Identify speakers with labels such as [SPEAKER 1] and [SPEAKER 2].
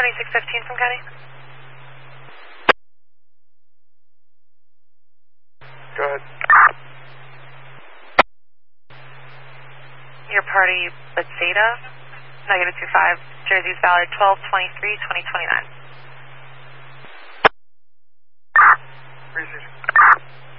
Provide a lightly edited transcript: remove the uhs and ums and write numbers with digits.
[SPEAKER 1] 2615 from County.
[SPEAKER 2] Go ahead.
[SPEAKER 1] Your party, Bethesda, -25, Jersey's Valor, 12-23-2029.
[SPEAKER 2] Research.